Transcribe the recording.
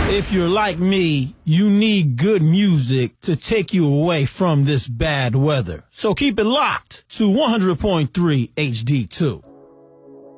If you're like me, you need good music to take you away from this bad weather. So keep it locked to 100.3 HD2.